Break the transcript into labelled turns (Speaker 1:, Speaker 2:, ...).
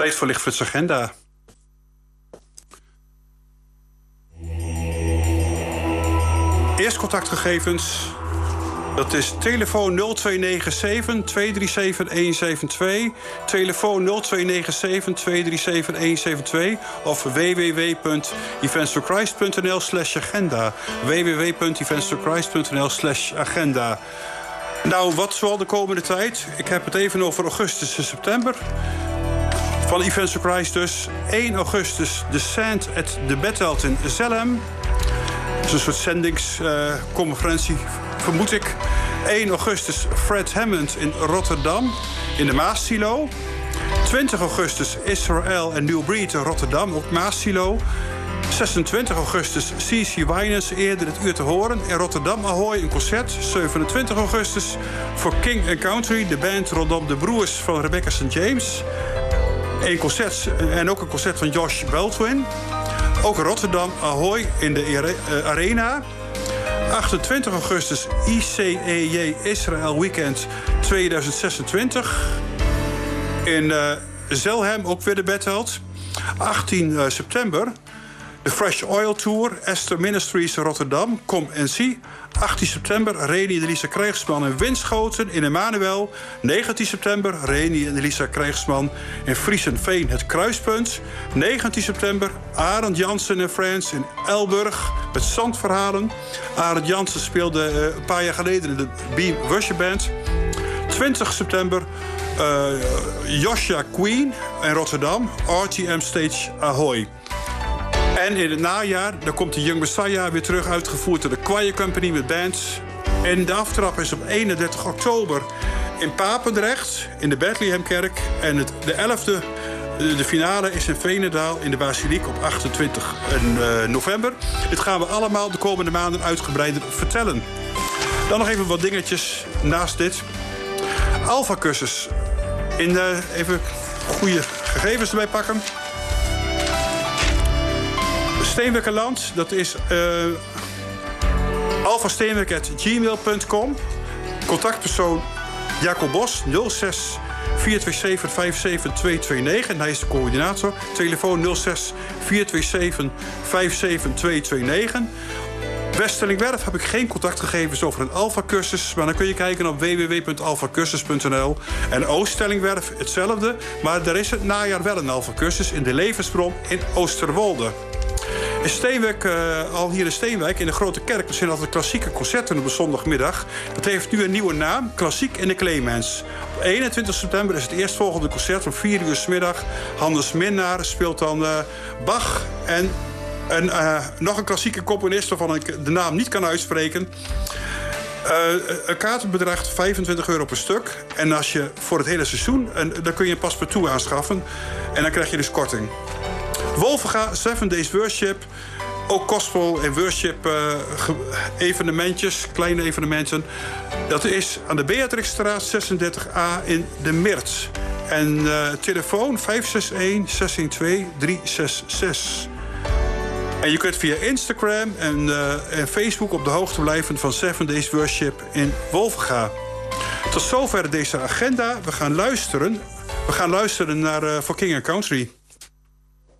Speaker 1: Tijd voor Lichtvoets Agenda. Eerst contactgegevens. Dat is telefoon 0297 237 172. Telefoon 0297 237 172. Of www.eventsforchrist.nl/agenda. www.eventsforchrist.nl/agenda. Nou, wat zoal de komende tijd? Ik heb het even over augustus en september. Van Events for Christ dus. 1 augustus, de Sand at the Bethel in Zelhem. Dat is een soort zendingsconferentie, vermoed ik. 1 augustus, Fred Hammond in Rotterdam, in de Maassilo. 20 augustus, Israël en New Breed in Rotterdam, ook Maassilo. 26 augustus, C.C. Winans, eerder het uur te horen. In Rotterdam Ahoy, een concert. 27 augustus, voor King & Country, de band rondom de broers van Rebecca St. James. Een concert en ook een concert van Josh Baldwin. Ook in Rotterdam Ahoy in de Arena. 28 augustus ICEJ Israël Weekend 2026. In Zelhem ook weer de Betheld. 18 september de Fresh Oil Tour, Esther Ministries Rotterdam, kom en zie. 18 september, Reni en Elisa Krijgsman in Winschoten in Emmanuel. 19 september, Reni en Elisa Krijgsman in Friesenveen, het Kruispunt. 19 september, Arend Jansen en Friends in Elburg met zandverhalen. Arend Jansen speelde een paar jaar geleden in de Beam Worship Band. 20 september, Joshua Queen in Rotterdam, RTM Stage Ahoy. En in het najaar, dan komt de Young Messiah weer terug, uitgevoerd door de Choir Company met bands. En de aftrap is op 31 oktober in Papendrecht, in de Bethlehemkerk. En de 11e, de finale, is in Veenendaal in de Basiliek op 28 november. Dit gaan we allemaal de komende maanden uitgebreider vertellen. Dan nog even wat dingetjes naast dit. Alpha-cursus. Even goede gegevens erbij pakken. Steenwerkerland, dat is alphasteenwerk@gmail.com. Contactpersoon Jacob Bos, 06 427 57229. En hij is de coördinator. Telefoon 06 427 57229. Westerlingwerf heb ik geen contactgegevens over een Alpha-cursus, maar dan kun je kijken op www.alphacursus.nl. En Oosterlingwerf hetzelfde, maar er is het najaar wel een Alpha-cursus in de Levensbron in Oosterwolde. In Steenwijk, al hier in Steenwijk, in de Grote Kerk, er zijn altijd klassieke concerten op de zondagmiddag. Dat heeft nu een nieuwe naam, Klassiek in de Clemens. Op 21 september is het eerstvolgende concert om 4 uur 's middag. Hans Minnaar speelt dan Bach en nog een klassieke componist waarvan ik de naam niet kan uitspreken. Een kaart bedraagt €25 per stuk. En als je voor het hele seizoen, dan kun je een paspartout aanschaffen. En dan krijg je dus korting. Wolvenga, 7 Days Worship. Ook gospel en worship evenementjes, kleine evenementen. Dat is aan de Beatrixstraat 36A in de Mirt. En telefoon 561-612-366. En je kunt via Instagram en Facebook op de hoogte blijven van 7 Days Worship in Wolvenga. Tot zover deze agenda. We gaan luisteren naar For King & Country.